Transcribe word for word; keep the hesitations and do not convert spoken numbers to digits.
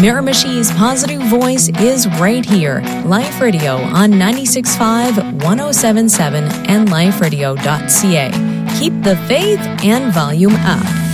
Miramishi's positive voice is right here. Life Radio on ninety-six point five, one oh seven point seven, and life radio dot c a. Keep the faith and volume up.